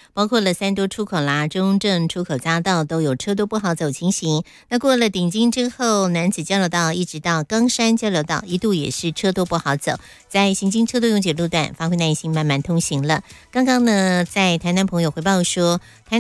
包括了三多出口啦、中正出口匝道都有车多不好走情形。那过了顶金之后，南子交流道一直到冈山交流道一度也是车多不好走，在行经车多拥挤路段，发挥耐心慢慢通行了。刚刚呢，在台南朋友回报说，台